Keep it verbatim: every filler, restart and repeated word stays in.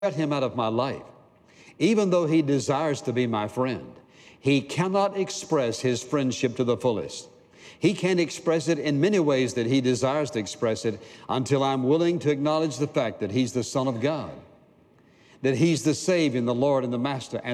cut him out of my life. Even though he desires to be my friend, he cannot express his friendship to the fullest. He can't express it in many ways that he desires to express it until I'm willing to acknowledge the fact that he's the Son of God, that he's the Savior and the Lord and the Master. And